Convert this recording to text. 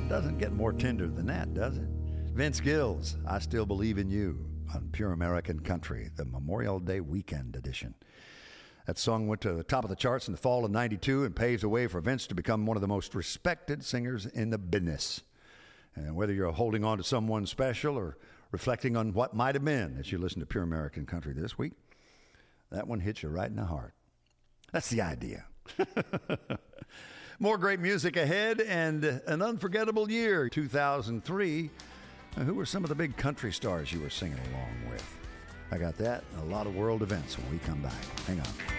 Doesn't get more tender than that, does it? Vince Gill's I Still Believe in You on Pure American Country, the Memorial Day weekend edition. That song went to the top of the charts in the fall of '92 and paves the way for Vince to become one of the most respected singers in the business. And whether you're holding on to someone special or reflecting on what might have been as you listen to Pure American Country this week, that one hits you right in the heart. That's the idea. More great music ahead and an unforgettable year, 2003. Who were some of the big country stars you were singing along with? I got that and a lot of world events when we come back. Hang on.